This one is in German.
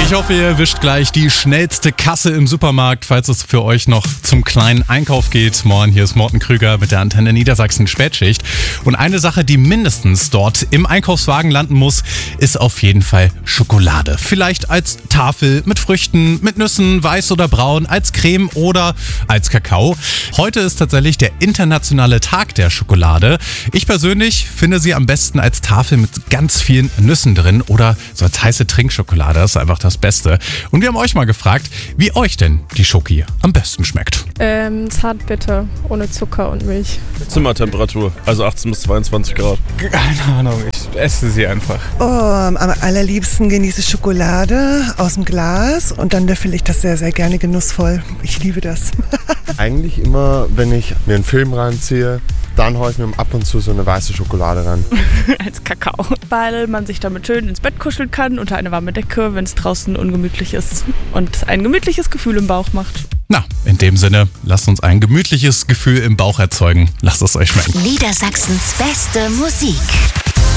Ich hoffe, ihr erwischt gleich die schnellste Kasse im Supermarkt, falls es für euch noch zum kleinen Einkauf geht. Moin, hier ist Morten Krüger mit der Antenne Niedersachsen Spätschicht. Und eine Sache, die mindestens dort im Einkaufswagen landen muss, ist auf jeden Fall Schokolade. Vielleicht als Tafel mit Früchten, mit Nüssen, weiß oder braun, als Creme oder als Kakao. Heute ist tatsächlich der internationale Tag der Schokolade. Ich persönlich finde sie am besten als Tafel mit ganz vielen Nüssen drin oder so als heiße Trinkschokolade. Das ist einfach das Beste. Und wir haben euch mal gefragt, wie euch denn die Schoki am besten schmeckt. Zartbitter, ohne Zucker und Milch. Zimmertemperatur, also 18 bis 22 Grad. Keine Ahnung, ich esse sie einfach. Am allerliebsten genieße ich Schokolade aus dem Glas und dann löffel ich das sehr, sehr gerne genussvoll. Ich liebe das. Eigentlich immer, wenn ich mir einen Film reinziehe, dann haue ich mir ab und zu so eine weiße Schokolade ran. Als Kakao, weil man sich damit schön ins Bett kuscheln kann, unter eine warme Decke, wenn es draußen ungemütlich ist und ein gemütliches Gefühl im Bauch macht. Na, in dem Sinne, lasst uns ein gemütliches Gefühl im Bauch erzeugen. Lasst es euch schmecken. Niedersachsens beste Musik.